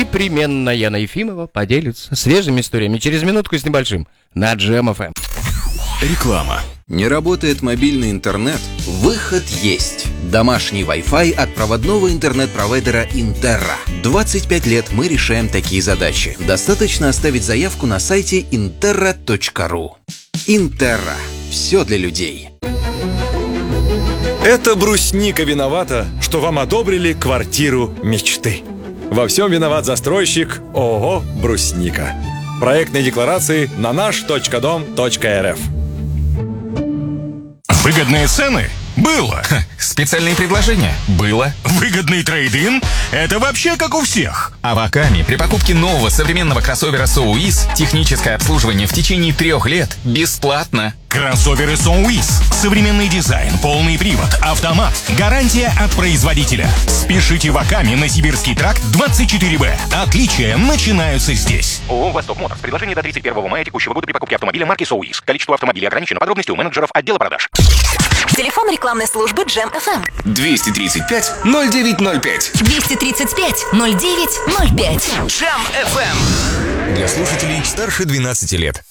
непременно Яна Ефимова поделится свежими историями через минутку с небольшим на Джем ФМ. Реклама. Не работает мобильный интернет? Выход есть. Домашний Wi-Fi от проводного интернет-провайдера Интерра. 25 лет мы решаем такие задачи. Достаточно оставить заявку на сайте interra.ru. Интерра. Все для людей. Это брусника виновата, что вам одобрили квартиру мечты. Во всем виноват застройщик ООО «Брусника». Проектные декларации на наш.дом.рф. Выгодные цены? Было. Специальные предложения? Было. Выгодный трейд-ин? Это вообще как у всех. А в Акаме при покупке нового современного кроссовера SOUIS техническое обслуживание в течение 3 лет бесплатно. Кроссоверы SOUIS. Современный дизайн, полный привод, автомат, гарантия от производителя. Спешите в Акаме на Сибирский тракт 24Б. Отличия начинаются здесь. ООО «Восток Моторс». Предложение до 31 мая текущего года при покупке автомобиля марки SOUIS. Количество автомобилей ограничено. Подробности у менеджеров отдела продаж. Телефон рекламной службы Джем ФМ. 235-0905. 235-0905. Джем ФМ. Для слушателей старше 12 лет.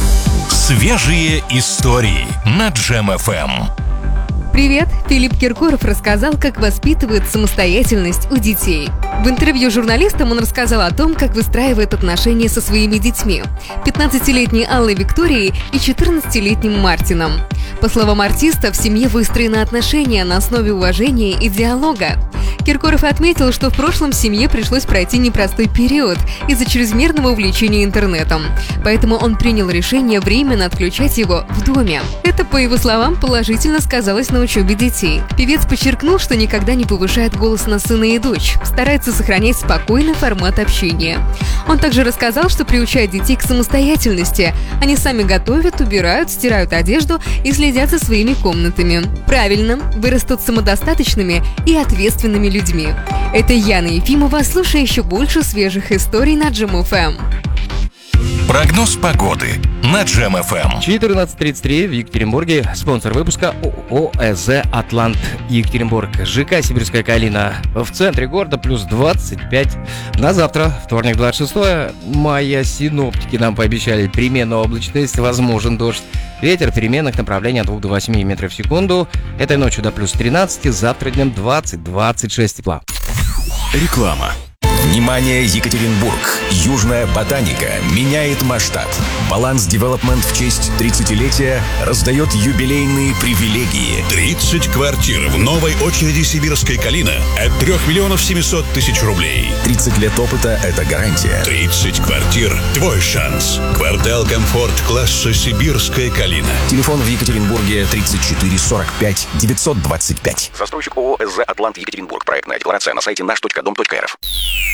Свежие истории на Джем ФМ. Привет! Филипп Киркоров рассказал, как воспитывает самостоятельность у детей. В интервью журналистам он рассказал о том, как выстраивает отношения со своими детьми – 15-летней Аллой Викторией и 14-летним Мартином. По словам артиста, в семье выстроены отношения на основе уважения и диалога. Киркоров отметил, что в прошлом семье пришлось пройти непростой период из-за чрезмерного увлечения интернетом. Поэтому он принял решение временно отключать его в доме. Это, по его словам, положительно сказалось на учебе детей. Певец подчеркнул, что никогда не повышает голос на сына и дочь, старается сохранять спокойный формат общения. Он также рассказал, что приучает детей к самостоятельности. Они сами готовят, убирают, стирают одежду и следят за своими комнатами. Правильно, вырастут самодостаточными и ответственными людьми. Это Яна Ефимова. Слушай еще больше свежих историй на Джем ФМ. Прогноз погоды на Джем ФМ. 14:33 в Екатеринбурге. Спонсор выпуска ООО «ЭЗ Атлант Екатеринбург». ЖК «Сибирская калина». В центре города плюс 25. На завтра, вторник, 26 мая, синоптики нам пообещали переменную облачность, возможен дождь. Ветер переменных направлений от 2 до 8 метров в секунду. Этой ночью до плюс 13, завтра днем 20-26 тепла. Реклама. Внимание, Екатеринбург! Южная ботаника меняет масштаб. Баланс Девелопмент в честь 30-летия раздает юбилейные привилегии. 30 квартир в новой очереди «Сибирской калина» от 3 миллионов 700 тысяч рублей. 30 лет опыта – это гарантия. 30 квартир – твой шанс. Квартал «Комфорт» класса «Сибирская калина». Телефон в Екатеринбурге 34 45 925. Застройщик ООО «ЭЗ Атлант Екатеринбург». Проектная декларация на сайте наш.дом.рф.